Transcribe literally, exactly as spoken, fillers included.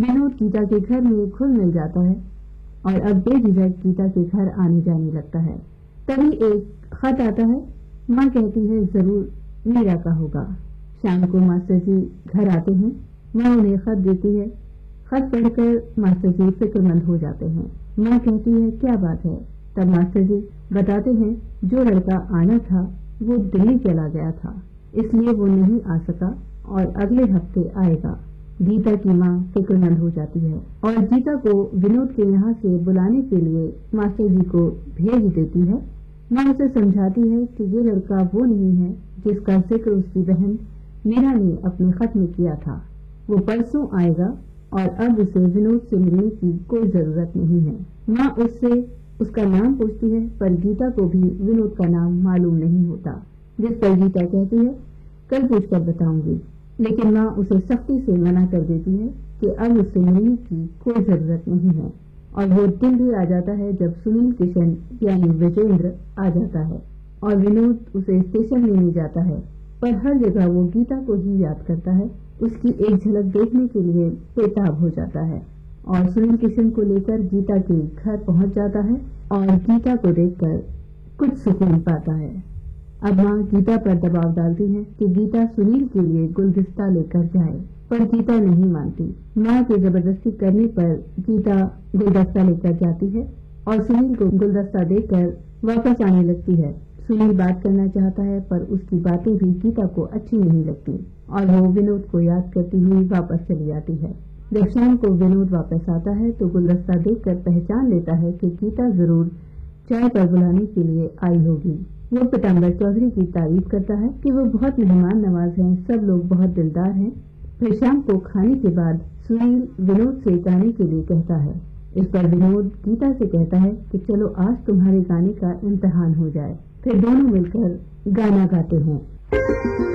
विनोद गीता के घर में खुद मिल जाता है और अब बेझिझक गीता के घर आने जाने लगता है। तभी एक खत आता है। माँ कहती है जरूर मीरा का होगा। शाम को मास्टर जी घर आते हैं। माँ उन्हें खत देती है। खत पढ़कर मास्टर जी फिक्रमंद हो जाते हैं। माँ कहती है क्या बात है। तब मास्टर जी बताते हैं जो लड़का आना था वो दिल्ली चला गया था, इसलिए वो नहीं आ सका और अगले हफ्ते आएगा। गीता की माँ फिक्रमंद हो जाती है और गीता को विनोद के यहाँ से बुलाने के लिए मास्टर जी को भेज देती है। माँ उसे समझाती है कि ये लड़का वो नहीं है जिसका जिक्र उसकी बहन मीरा ने अपने खत में किया था। वो परसों आएगा और अब उसे विनोद से मिलने की कोई जरूरत नहीं है। माँ उससे उसका नाम पूछती है, पर गीता को भी विनोद का नाम मालूम नहीं होता, जिस पर गीता कहती है कल पूछकर बताऊंगी। लेकिन माँ उसे सख्ती से मना कर देती है कि अब उससे मिलने की कोई जरूरत नहीं है। और वो दिन भी आ जाता है जब सुनील किशन यानी विजेंद्र आ जाता है और विनोद उसे स्टेशन लेने जाता है, पर हर जगह वो गीता को ही याद करता है। उसकी एक झलक देखने के लिए बेताब हो जाता है और सुनील किशन को लेकर गीता के घर पहुंच जाता है और गीता को देखकर कुछ सुकून पाता है। अब माँ गीता पर दबाव डालती है कि गीता सुनील के लिए गुलदस्ता लेकर जाए, पर गीता नहीं मानती। माँ की जबरदस्ती करने पर गीता गुलदस्ता लेकर जाती है और सुनील को गुलदस्ता देकर वापस आने लगती है। सुनील बात करना चाहता है, पर उसकी बातें भी गीता को अच्छी नहीं लगती और वो विनोद को याद करती हुई वापस चली जाती है। जब शाम को विनोद वापस आता है तो गुलदस्ता देखकर पहचान लेता है कि गीता जरूर चाय पर बुलाने के लिए आई होगी। वो पीताम्बर चौधरी की तारीफ करता है कि वो बहुत मेहमान नवाज हैं, सब लोग बहुत दिलदार हैं। फिर शाम को खाने के बाद सुनील विनोद से गाने के लिए कहता है। इस पर विनोद गीता से कहता है कि चलो आज तुम्हारे गाने का इम्तिहान हो जाए। फिर दोनों मिलकर गाना गाते हैं।